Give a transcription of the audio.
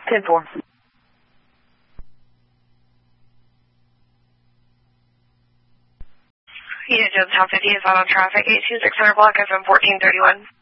10-4. Unit Jones Town 50 is out on traffic, 82600 block FM 1431.